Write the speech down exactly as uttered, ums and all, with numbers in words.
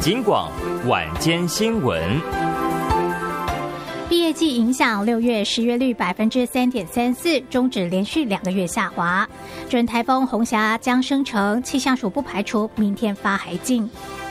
警广晚间新闻。 毕业季影响，六月失业率百分之三点三四，终止连续两个月下滑。准台风红霞将生成，气象署不排除明天发海禁。